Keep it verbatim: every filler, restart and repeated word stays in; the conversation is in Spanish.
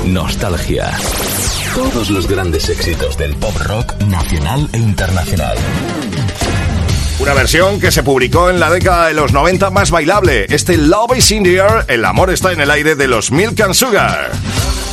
Nostalgia. Todos los grandes éxitos del pop rock nacional e internacional. Una versión que se publicó en la década de los noventa más bailable. Este Love is in the air, el amor está en el aire de los Milk and Sugar.